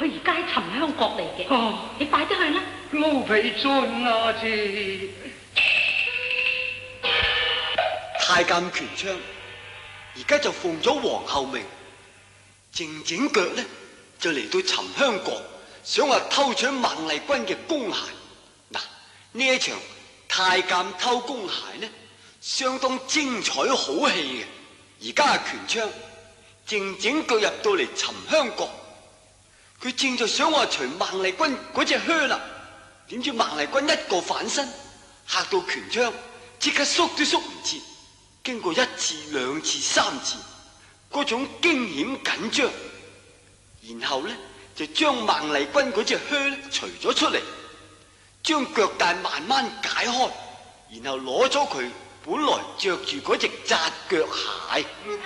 佢而家喺沉香閣嚟嘅。 哦， 你快啲去啦。 老皮尊啊，姐。 太監權昌而家就奉咗皇后命，靜靜腳呢就嚟到沉香閣，想話偷搶孟麗君嘅宮鞋。嗱，呢一場太監偷宮鞋呢，相當精彩好戲嘅。而家阿權昌靜靜腳入到嚟沉香閣，佢正就想話除孟麗君嗰隻靴啦，點知孟麗君一個反身，嚇到權昌即刻縮都縮唔切。經過一次、兩次、三次，嗰種驚險緊張，然後呢就將孟麗君嗰隻靴咧除咗出嚟，將腳帶慢慢解開，然後攞咗佢本來着住嗰隻紮腳鞋。